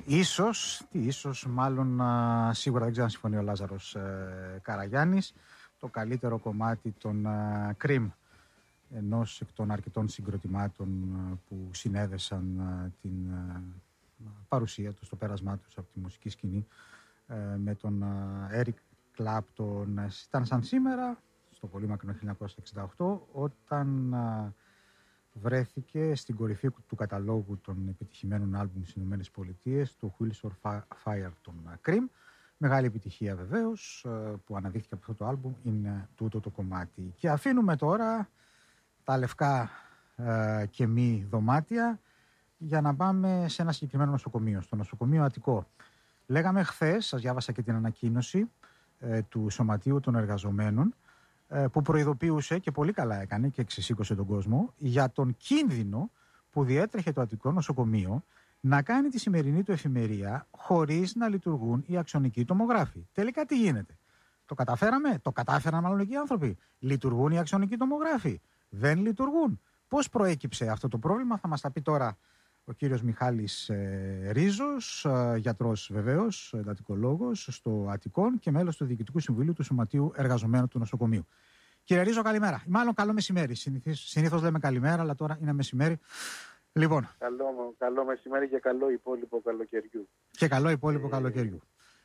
ίσως μάλλον σίγουρα δεν ξέρω αν συμφωνεί ο Λάζαρος Καραγιάννης, το καλύτερο κομμάτι των Cream, ενός εκ των αρκετών συγκροτημάτων που συνέδεσαν την παρουσία τους, το πέρασμά τους από τη μουσική σκηνή με τον Eric Clapton. Ήταν σαν σήμερα, στο πολύ μακρινό 1968, όταν βρέθηκε στην κορυφή του καταλόγου των επιτυχημένων άλμπουμ στις ΗΠΑ, το Wheels of Fire των Cream. Μεγάλη επιτυχία βεβαίως που αναδείχθηκε από αυτό το άλμπουμ είναι τούτο το κομμάτι. Και αφήνουμε τώρα τα λευκά και μη δωμάτια για να πάμε σε ένα συγκεκριμένο νοσοκομείο, στο νοσοκομείο Αττικό. Λέγαμε χθες, σας διάβασα και την ανακοίνωση του Σωματείου των Εργαζομένων, που προειδοποιούσε και πολύ καλά έκανε και ξεσήκωσε τον κόσμο για τον κίνδυνο που διέτρεχε το Αττικό νοσοκομείο να κάνει τη σημερινή του εφημερία χωρίς να λειτουργούν οι αξονικοί τομογράφοι. Τελικά τι γίνεται? Το καταφέραμε? Το κατάφεραν μάλλον εκεί οι άνθρωποι? Λειτουργούν οι αξονικοί τομογράφοι? Δεν λειτουργούν? Πώς προέκυψε αυτό το πρόβλημα? Θα μας τα πει τώρα ο κύριος Μιχάλης Ρίζος, γιατρός βεβαίως, εντατικολόγος στο Αττικόν και μέλος του Διοικητικού Συμβουλίου του Σωματείου Εργαζομένων του Νοσοκομείου. Κύριε Ρίζο, καλημέρα. Μάλλον καλό μεσημέρι. Συνήθως λέμε καλημέρα, αλλά τώρα είναι μεσημέρι. Λοιπόν. Καλό μεσημέρι και καλό υπόλοιπο καλοκαιριού. Και καλό υπόλοιπο καλοκαιριού.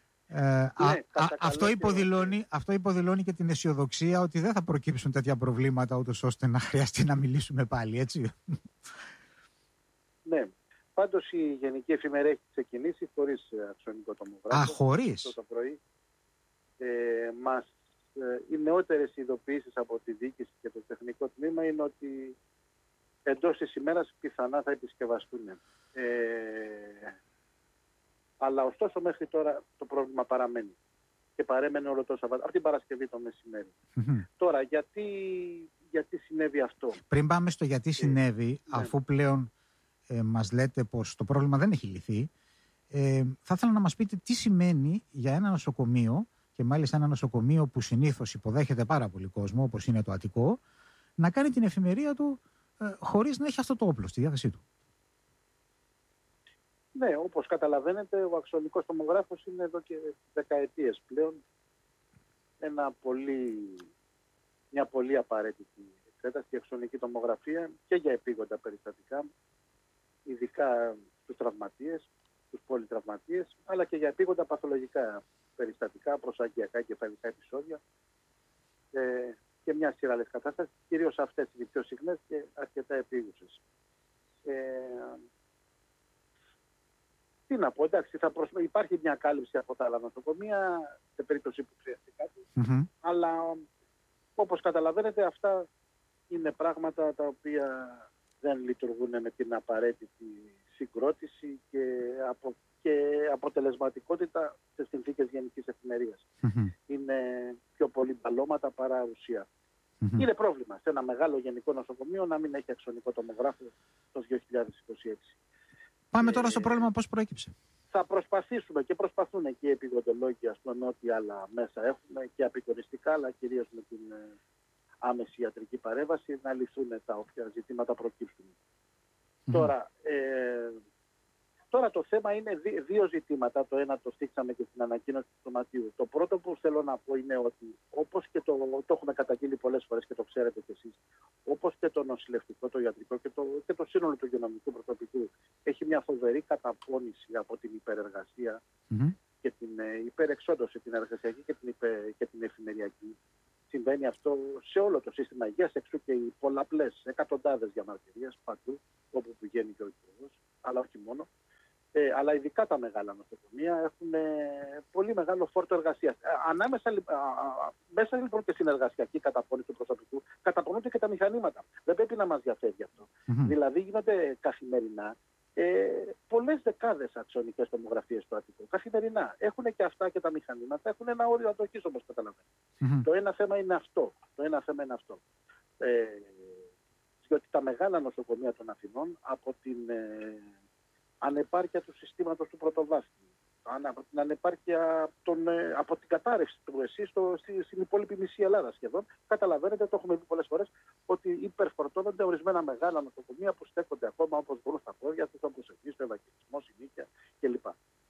Αυτό υποδηλώνει και την αισιοδοξία ότι δεν θα προκύψουν τέτοια προβλήματα ούτως ώστε να χρειαστεί να μιλήσουμε πάλι, έτσι. Ναι. Πάντως η Γενική Εφημερία έχει ξεκινήσει χωρίς αξονικό τομογράφο. Χωρίς. Το πρωί. Οι νεότερες ειδοποιήσεις από τη διοίκηση και το τεχνικό τμήμα είναι ότι εντός της ημέρας πιθανά θα επισκευαστούν. Αλλά ωστόσο μέχρι τώρα το πρόβλημα παραμένει. Και παρέμενε όλο το Σαββατό, από την Παρασκευή το μεσημέρι. Τώρα, γιατί συνέβη αυτό? Πριν πάμε στο γιατί συνέβη, αφού πλέον μας λέτε πως το πρόβλημα δεν έχει λυθεί, θα ήθελα να μας πείτε τι σημαίνει για ένα νοσοκομείο, και μάλιστα ένα νοσοκομείο που συνήθως υποδέχεται πάρα πολύ κόσμο, όπως είναι το Αττικό, να κάνει την εφημερία του χωρίς να έχει αυτό το όπλο στη διάθεσή του. Ναι, όπως καταλαβαίνετε, ο αξονικός τομογράφος είναι εδώ και δεκαετίες πλέον μια πολύ απαραίτητη εξέταση, η αξονική τομογραφία και για επίγοντα περιστατικά, ειδικά στους τραυματίες, στους πολυτραυματίες, αλλά και για επίγοντα παθολογικά περιστατικά, προσαγγειακά κεφαλικά επεισόδια και μια σειρά άλλες κατάστασεις, κυρίως αυτές οι πιο συχνές και αρκετά επίγουσες. Τι να πω, εντάξει, υπάρχει μια κάλυψη από τα άλλα νοσοκομεία σε περίπτωση που χρειαστεί κάτι, αλλά όπως καταλαβαίνετε αυτά είναι πράγματα τα οποία δεν λειτουργούν με την απαραίτητη συγκρότηση και αποτελεσματικότητα σε συνθήκες γενικής ευημερίας. Είναι πιο πολύ μπαλώματα παρά ουσία. Είναι πρόβλημα σε ένα μεγάλο γενικό νοσοκομείο να μην έχει αξονικό τομογράφο το 2026. Πάμε τώρα στο πρόβλημα πώς προέκυψε. Θα προσπαθήσουμε και προσπαθούν και οι επιγοντολόγοι, ας πούμε, ό,τι άλλα μέσα έχουμε και απεικονιστικά, αλλά κυρίως με την άμεση ιατρική παρέμβαση να λυθούν τα όποια ζητήματα προκύψουν. Τώρα το θέμα είναι δύο ζητήματα. Το ένα το στήξαμε και στην ανακοίνωση του Σωματείου. Το πρώτο που θέλω να πω είναι ότι, όπως και το έχουμε καταγγείλει πολλές φορές και το ξέρετε κι εσείς, όπως και το νοσηλευτικό, το ιατρικό και το σύνολο του υγειονομικού προσωπικού έχει μια φοβερή καταπώνηση από την υπερεργασία και την υπερεξόντωση, την εργασιακή και την εφημεριακή. Συμβαίνει αυτό σε όλο το σύστημα υγείας, εξού και οι πολλαπλές εκατοντάδες διαμαρτυρίες παντού, όπου πηγαίνει και ο υπουργός, αλλά όχι μόνο. Αλλά ειδικά τα μεγάλα νοσοκομεία έχουν πολύ μεγάλο φόρτο εργασίας. Μέσα λοιπόν και στην εργασιακή καταπώνηση του προσωπικού καταπονούνται και τα μηχανήματα. Δεν πρέπει να μας διαφεύγει αυτό. Δηλαδή γίνονται καθημερινά πολλές δεκάδες αξονικές τομογραφίες στο Αττικό. Καθημερινά. Έχουν και αυτά και τα μηχανήματα, έχουν ένα όριο αντοχής, όπως καταλαβαίνετε. Το ένα θέμα είναι αυτό. Διότι τα μεγάλα νοσοκομεία των Αθηνών από την ανεπάρκεια του συστήματος του πρωτοβάθμιου, από την ανεπάρκεια από την κατάρρευση του ΕΣΥ στην υπόλοιπη μισή Ελλάδα σχεδόν, καταλαβαίνετε, το έχουμε πει πολλές φορές, ότι υπερφορτώνονται ορισμένα μεγάλα νοσοκομεία που στέκονται ακόμα όπως μπορούν στα πόδια τους, όπως εμείς, το Ευαγγελισμό, Συνήθεια κλπ.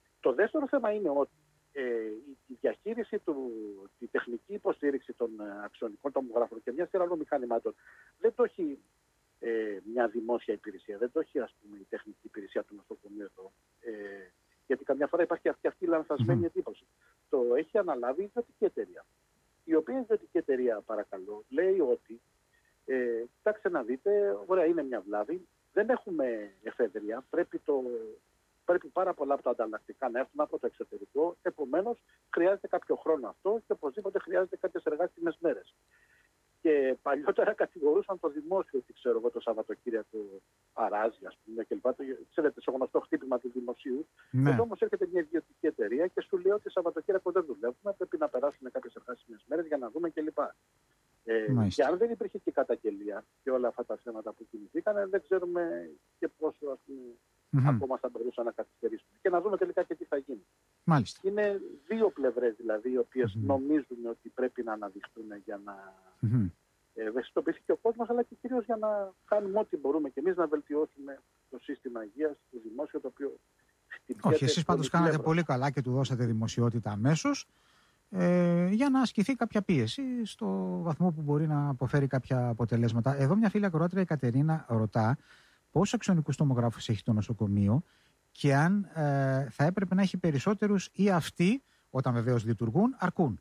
θέμα είναι ότι η διαχείριση τη τεχνική υποστήριξη των αξονικών τομογράφων και μια σειρά άλλων μηχανημάτων δεν το έχει μια δημόσια υπηρεσία, δεν το έχει, ας πούμε, η τεχνική υπηρεσία του νοσοκομείου εδώ. Γιατί καμιά φορά υπάρχει αυτή η λανθασμένη εντύπωση. Το έχει αναλάβει η ιδιωτική εταιρεία. Η οποία ιδιωτική εταιρεία, παρακαλώ, λέει ότι κοιτάξτε να δείτε, ωραία, είναι μια βλάβη, δεν έχουμε εφεδρεία, πρέπει πάρα πολλά από τα ανταλλακτικά να έρθουν από το εξωτερικό. Επομένως, χρειάζεται κάποιο χρόνο αυτό και οπωσδήποτε χρειάζεται κάποιες εργάσιμες μέρες. Και παλιότερα κατηγορούσαν το δημόσιο, ξέρω εγώ, το Σαββατοκύριακο αράζει, ας πούμε, κλπ. Ξέρετε, στο γνωστό χτύπημα του δημοσίου. Ναι. Εδώ όμως έρχεται μια ιδιωτική εταιρεία και σου λέει ότι Σαββατοκύριακο δεν δουλεύουμε, πρέπει να περάσουν κάποιες εργάσιμες μέρες για να δούμε κλπ. Και αν δεν υπήρχε και καταγγελία και όλα αυτά τα θέματα που κινηθήκαν, δεν ξέρουμε και πόσο, ας πούμε, ακόμα θα μπορούσαν να καθυστερήσουμε. Και να δούμε τελικά και τι θα γίνει. Μάλιστα. Είναι δύο πλευρές δηλαδή, οι οποίες νομίζουν ότι πρέπει να αναδειχθούν για να ευαισθητοποιηθεί και ο κόσμος, αλλά και κυρίως για να κάνουμε ό,τι μπορούμε και εμείς να βελτιώσουμε το σύστημα υγείας, το δημόσιο, το οποίο χτυπιέται. Όχι, εσείς πάντως κάνατε πολύ καλά και του δώσατε δημοσιότητα αμέσως, για να ασκηθεί κάποια πίεση στο βαθμό που μπορεί να αποφέρει κάποια αποτελέσματα. Εδώ μια φίλη ακροάτρια, η Κατερίνα, ρωτά πόσους αξονικούς τομογράφους έχει το νοσοκομείο και αν θα έπρεπε να έχει περισσότερους ή αυτοί, όταν βεβαίως λειτουργούν, αρκούν.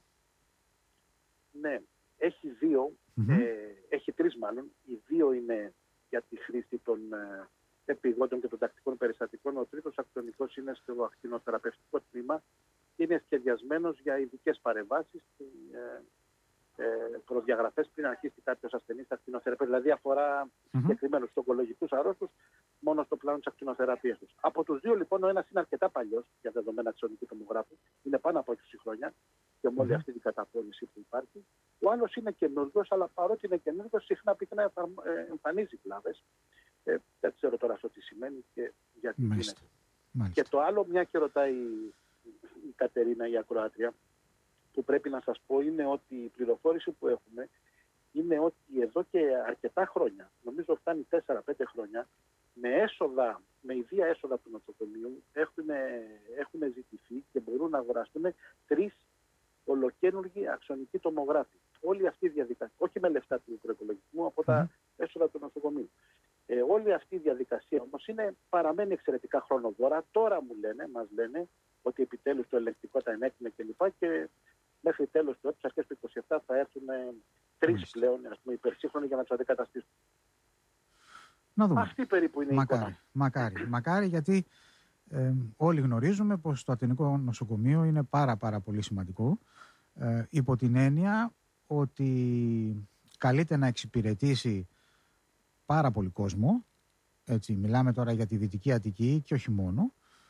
Ναι, έχει δύο, έχει τρεις μάλλον. Οι δύο είναι για τη χρήση των επιγόντων και των τακτικών περιστατικών. Ο τρίτος αξονικός είναι στο ακτινοθεραπευτικό τμήμα και είναι σχεδιασμένος για ειδικές παρεμβάσεις, προδιαγραφές πριν αρχίσει κάποιος ασθενής στα ακτινοθεραπεία. Δηλαδή αφορά συγκεκριμένους ογκολογικούς αρρώστους μόνο στο πλάνο της ακτινοθεραπείας τους. Από τους δύο λοιπόν ο ένας είναι αρκετά παλιός για δεδομένα αξονικού τομογράφου, είναι πάνω από 20 χρόνια και με όλη αυτή την καταπώνηση που υπάρχει. Ο άλλος είναι καινούργιος, αλλά παρότι είναι καινούργιος, συχνά πυκνά εμφανίζει βλάβες. Δεν ξέρω τώρα αυτό τι σημαίνει και γιατί γίνεται. Και το άλλο, μια και ρωτάει η Κατερίνα, η ακροάτρια, που πρέπει να σας πω είναι ότι η πληροφόρηση που έχουμε είναι ότι εδώ και αρκετά χρόνια, νομίζω φτάνει 4-5 χρόνια, με ιδία έσοδα του νοσοκομείου έχουν ζητηθεί και μπορούν να αγοραστούν 3 ολοκαίνουργοι αξονικοί τομογράφοι. Όλη αυτή η διαδικασία, όχι με λεφτά του προϋπολογισμού, από τα έσοδα του νοσοκομείου. Όλη αυτή η διαδικασία όμως παραμένει εξαιρετικά χρονοβόρα. Τώρα μας λένε ότι επιτέλους το ελεγκτικό τα ενέκρινε κλπ. Και μέχρι τέλος του έτους, αρχές του 2027, θα έρθουν 3 πλέον υπερσύγχρονοι για να τους αντικαταστήσουν. Να δούμε. Αυτή περίπου είναι η εικόνα. Μακάρι, γιατί όλοι γνωρίζουμε πως το Αττηνικό Νοσοκομείο είναι πάρα πολύ σημαντικό, υπό την έννοια ότι καλείται να εξυπηρετήσει πάρα πολύ κόσμο. Έτσι, μιλάμε τώρα για τη Δυτική Αττική και όχι μόνο.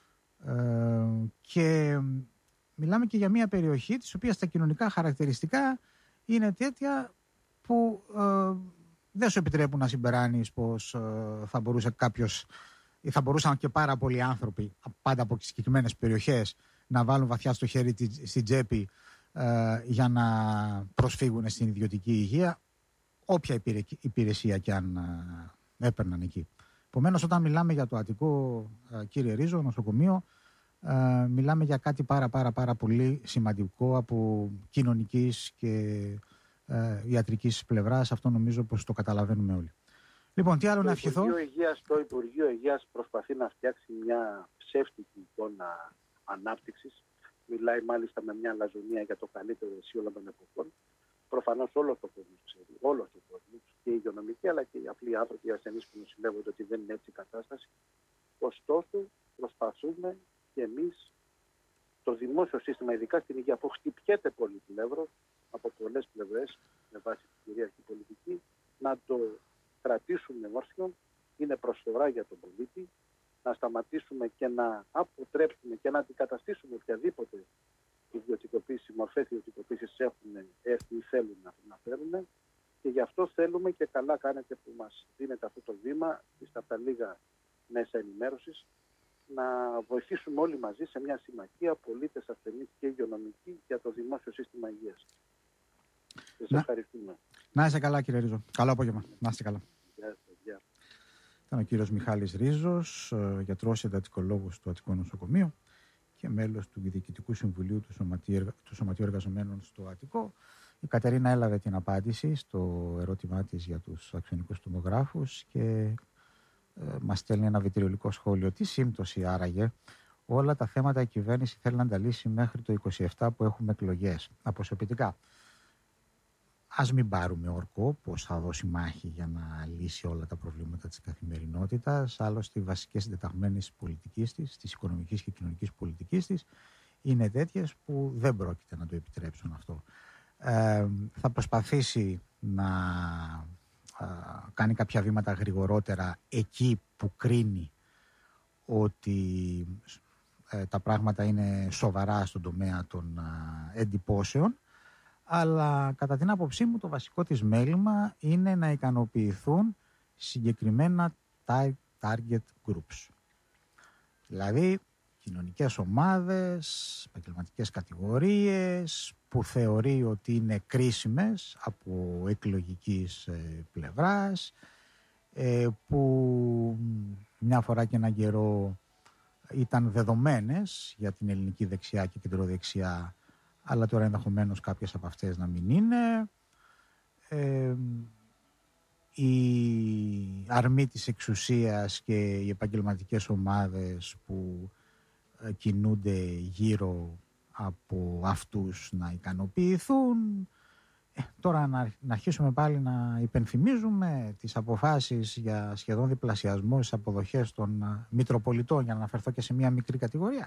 Και μιλάμε και για μια περιοχή της οποίας τα κοινωνικά χαρακτηριστικά είναι τέτοια που δεν σου επιτρέπουν να συμπεράνεις πως θα μπορούσε κάποιος ή θα μπορούσαν και πάρα πολλοί άνθρωποι πάντα από συγκεκριμένες περιοχές να βάλουν βαθιά στο χέρι στην τσέπη για να προσφύγουν στην ιδιωτική υγεία, όποια υπηρεσία και αν έπαιρναν εκεί. Επομένως, όταν μιλάμε για το Αττικό, κύριε Ρίζο, νοσοκομείο, μιλάμε για κάτι πάρα πολύ σημαντικό από κοινωνικής και ιατρικής πλευράς. Αυτό νομίζω πως το καταλαβαίνουμε όλοι. Λοιπόν, τι άλλο να ευχηθώ. Το Υπουργείο Υγείας προσπαθεί να φτιάξει μια ψεύτικη εικόνα ανάπτυξης. Μιλάει μάλιστα με μια λαζονία για το καλύτερο εσύ όλων των εποχών. Προφανώς όλος ο κόσμος ξέρει, όλος ο κόσμος, και οι υγειονομικοί αλλά και οι απλοί άνθρωποι, οι ασθενείς που νοσηλεύονται, ότι δεν είναι έτσι η κατάσταση. Ωστόσο, προσπαθούμε και εμείς το δημόσιο σύστημα, ειδικά στην υγεία που χτυπιέται πολύ πλευρό από πολλές πλευρές, με βάση την κυρίαρχη πολιτική, να το κρατήσουμε όρθιο. Είναι προσφορά για τον πολίτη, να σταματήσουμε και να αποτρέψουμε και να αντικαταστήσουμε οποιαδήποτε ιδιωτικοποίηση, μορφές ιδιωτικοποίησης έχουν έρθει ή θέλουν να φέρουν, και γι' αυτό θέλουμε, και καλά κάνετε που μας δίνετε αυτό το βήμα στα τα λίγα μέσα ενημέρωσης, να βοηθήσουμε όλοι μαζί σε μια συμμαχία πολίτες, ασθενείς και υγειονομικοί για το δημόσιο σύστημα υγείας. Σας ευχαριστούμε. Να είστε καλά, κύριε Ρίζο. Καλό απόγευμα. Να είστε καλά. Γεια. Ήταν ο κύριος Μιχάλης Ρίζος, γιατρός εντατικολόγος του Αττικού Νοσοκομείου. και μέλος του Διοικητικού Συμβουλίου του Σωματείου Εργαζομένων στο Αττικό. Η Κατερίνα έλαβε την απάντηση στο ερώτημά της για τους αξιονικούς τομογράφους και μας στέλνει ένα βιτριολικό σχόλιο. Τι σύμπτωση άραγε? Όλα τα θέματα η κυβέρνηση θέλει να τα λύσει μέχρι το 27 που έχουμε εκλογές. Αποσιοποιητικά. Ας μην πάρουμε όρκο πως θα δώσει μάχη για να λύσει όλα τα προβλήματα της καθημερινότητας. Άλλωστε, οι βασικές συντεταγμένες πολιτικής της, της οικονομικής και κοινωνικής πολιτικής της, είναι τέτοιες που δεν πρόκειται να το επιτρέψουν αυτό. Θα προσπαθήσει να κάνει κάποια βήματα γρηγορότερα εκεί που κρίνει ότι τα πράγματα είναι σοβαρά στον τομέα των εντυπώσεων, αλλά κατά την άποψή μου το βασικό της μέλημα είναι να ικανοποιηθούν συγκεκριμένα target groups. Δηλαδή κοινωνικές ομάδες, επαγγελματικές κατηγορίες που θεωρεί ότι είναι κρίσιμες από εκλογικής πλευράς, που μια φορά και έναν καιρό ήταν δεδομένες για την ελληνική δεξιά και κεντροδεξιά, αλλά τώρα ενδεχομένως κάποιες από αυτές να μην είναι. Η αρμή της εξουσίας και οι επαγγελματικές ομάδες που κινούνται γύρω από αυτούς να ικανοποιηθούν. Τώρα να αρχίσουμε πάλι να υπενθυμίζουμε τις αποφάσεις για σχεδόν διπλασιασμό στις αποδοχές των Μητροπολιτών, για να αναφερθώ και σε μια μικρή κατηγορία.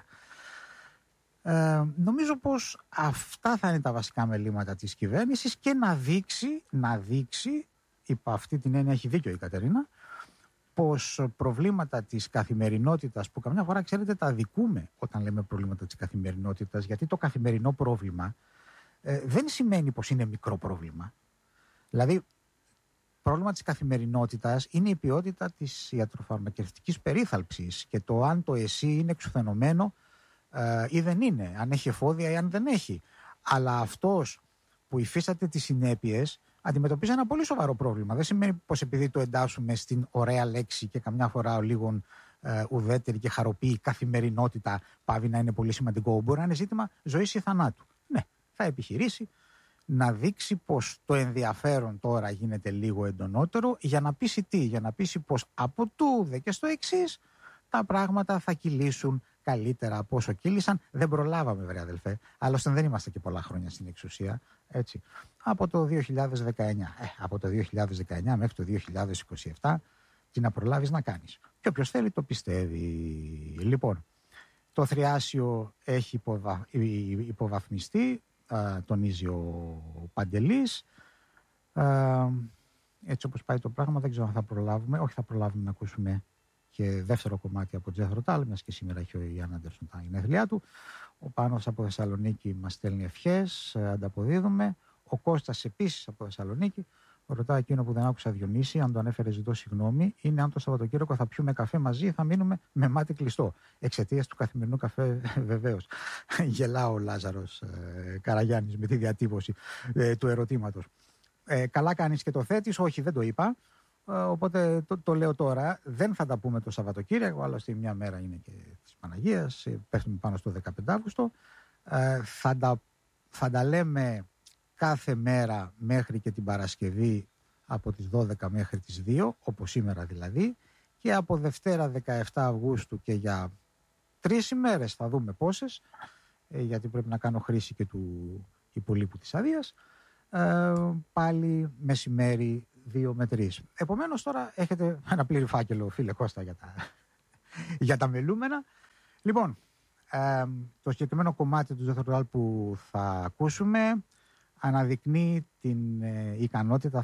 Νομίζω πως αυτά θα είναι τα βασικά μελήματα της κυβέρνησης και να δείξει, υπό αυτή την έννοια έχει δίκιο η Κατερίνα, πως προβλήματα της καθημερινότητας, που καμιά φορά ξέρετε τα αδικούμε όταν λέμε προβλήματα της καθημερινότητας, γιατί το καθημερινό πρόβλημα δεν σημαίνει πως είναι μικρό πρόβλημα. Δηλαδή, πρόβλημα της καθημερινότητας είναι η ποιότητα της ιατροφαρμακευτικής περίθαλψης και το αν το εσύ είναι εξουθενωμένο ή δεν είναι, αν έχει εφόδια ή αν δεν έχει. Αλλά αυτός που υφίσταται τις συνέπειες αντιμετωπίζει ένα πολύ σοβαρό πρόβλημα. Δεν σημαίνει πως επειδή το εντάσσουμε στην ωραία λέξη και καμιά φορά ο λίγων ουδέτερη και χαροποιή καθημερινότητα πάβει να είναι πολύ σημαντικό. Μπορεί να είναι ζήτημα ζωής ή θανάτου. Ναι, θα επιχειρήσει να δείξει πως το ενδιαφέρον τώρα γίνεται λίγο εντονότερο, για να πείσει τι? Για να πείσει πως από τούδε και στο εξής τα πράγματα θα κυλήσουν καλύτερα από όσο κύλησαν. Δεν προλάβαμε, βρε αδελφέ. Άλλωστε δεν είμαστε και πολλά χρόνια στην εξουσία. Έτσι. Από το 2019. Από το 2019 μέχρι το 2027 τι να προλάβεις να κάνεις. Και όποιος θέλει το πιστεύει. Λοιπόν, το θριάσιο έχει υποβαθμιστεί, τονίζει ο Παντελής. Έτσι όπως πάει το πράγμα, δεν ξέρω αν θα προλάβουμε. Όχι, θα προλάβουμε να ακούσουμε και δεύτερο κομμάτι από Τζέθρο Τάλ, μιας και σήμερα έχει ο Ιάννα Άντερσον τα γενέθλιά του. Ο Πάνος από Θεσσαλονίκη μας στέλνει ευχές, ανταποδίδουμε. Ο Κώστας επίσης από Θεσσαλονίκη ρωτάει εκείνο που δεν άκουσα, Διονύση, αν το ανέφερε ζητώ συγγνώμη, είναι αν το Σαββατοκύριακο θα πιούμε καφέ μαζί ή θα μείνουμε με μάτι κλειστό. Εξαιτίας του καθημερινού καφέ, βεβαίως. Γελά ο Λάζαρος Καραγιάννης με τη διατύπωση του ερωτήματος. Καλά κάνεις και το θέτεις, όχι δεν το είπα. Οπότε το λέω τώρα, δεν θα τα πούμε το Σαββατοκύριακο, άλλωστε μια μέρα είναι και της Παναγίας, πέφτουμε πάνω στο 15 Αύγουστο. Θα τα λέμε κάθε μέρα μέχρι και την Παρασκευή από τις 12 μέχρι τις 2, όπως σήμερα δηλαδή, και από Δευτέρα 17 Αυγούστου και για 3 ημέρες, θα δούμε πόσες, γιατί πρέπει να κάνω χρήση και του υπολείπου της αδείας, πάλι μεσημέρι 2 με 3. Επομένως τώρα έχετε ένα πλήρη φάκελο, φίλε Κώστα, για τα μελούμενα. Λοιπόν, το συγκεκριμένο κομμάτι του Τζέθρο Τάλ που θα ακούσουμε αναδεικνύει την ικανότητα